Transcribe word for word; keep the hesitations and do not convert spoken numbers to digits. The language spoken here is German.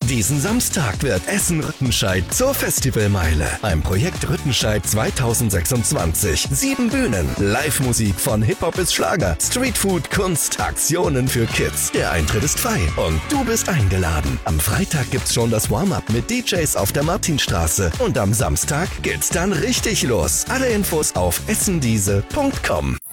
Diesen Samstag wird Essen Rüttenscheid zur Festivalmeile. Ein Projekt Rüttenscheid zweitausendsechsundzwanzig. Sieben Bühnen, Live-Musik von Hip-Hop bis Schlager, Streetfood, Kunst, Aktionen für Kids. Der Eintritt ist frei und du bist eingeladen. Am Freitag gibt's schon das Warm-Up mit D Js auf der Martinstraße. Und am Samstag geht's dann richtig los. Alle Infos auf essendiese punkt com.